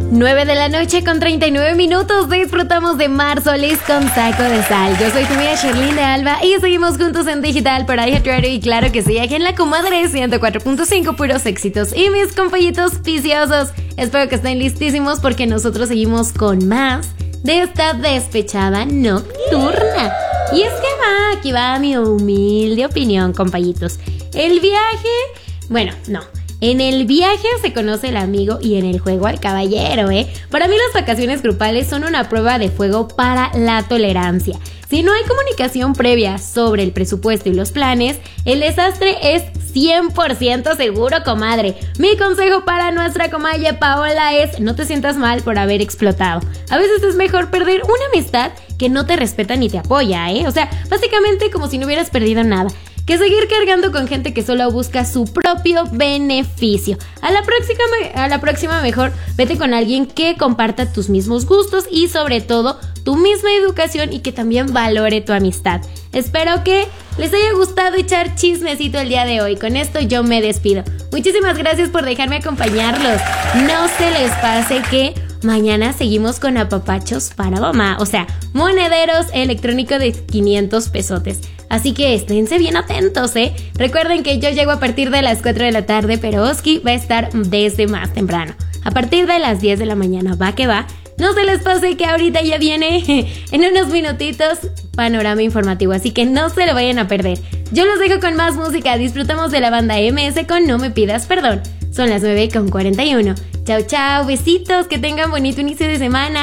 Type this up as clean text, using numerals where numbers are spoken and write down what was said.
9 de la noche con 39 minutos. Disfrutamos de Mar Solís con Saco de Sal. Yo soy tu amiga Sherlyn de Alba y seguimos juntos en digital por iHeartRadio. Y claro que sí, aquí en La Comadre 104.5, puros éxitos. Y mis compañitos viciosos, espero que estén listísimos porque nosotros seguimos con más de esta despechada nocturna. Y es que aquí va mi humilde opinión, compañitos. El viaje, bueno, no. En el viaje se conoce el amigo y en el juego al caballero, ¿eh? Para mí las vacaciones grupales son una prueba de fuego para la tolerancia. Si no hay comunicación previa sobre el presupuesto y los planes, el desastre es 100% seguro, comadre. Mi consejo para nuestra comadre Paola es: no te sientas mal por haber explotado. A veces es mejor perder una amistad que no te respeta ni te apoya, ¿eh? O sea, básicamente como si no hubieras perdido nada, que seguir cargando con gente que solo busca su propio beneficio. A la próxima mejor vete con alguien que comparta tus mismos gustos y sobre todo tu misma educación y que también valore tu amistad. Espero que les haya gustado echar chismecito el día de hoy. Con esto yo me despido. Muchísimas gracias por dejarme acompañarlos. No se les pase que mañana seguimos con apapachos para mamá, o sea, monederos electrónicos de 500 pesotes. Así que esténse bien atentos, ¿eh? Recuerden que yo llego a partir de las 4 de la tarde, pero Oski va a estar desde más temprano. A partir de las 10 de la mañana, va que va. No se les pase que ahorita ya viene en unos minutitos panorama informativo, así que no se lo vayan a perder. Yo los dejo con más música. Disfrutamos de la banda MS con No Me Pidas Perdón. Son las 9:41. Chao, chao, besitos, que tengan bonito inicio de semana.